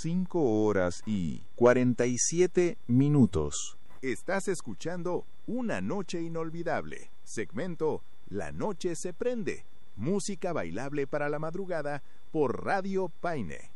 5:47. Estás escuchando Una Noche Inolvidable, segmento La Noche se Prende, música bailable para la madrugada por Radio Paine.